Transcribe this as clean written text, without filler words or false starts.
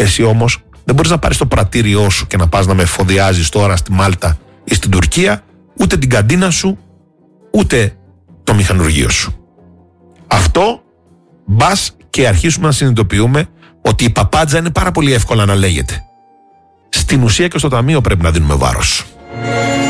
Εσύ όμως δεν μπορείς να πάρεις το πρατήριό σου και να πας να με εφοδιάζεις τώρα στη Μάλτα ή στην Τουρκία, ούτε την καντίνα σου, ούτε το μηχανουργείο σου. Αυτό μπας και αρχίσουμε να συνειδητοποιούμε ότι η παπάντζα είναι πάρα πολύ εύκολα να λέγεται. Στην ουσία και στο ταμείο πρέπει να δίνουμε βάρος.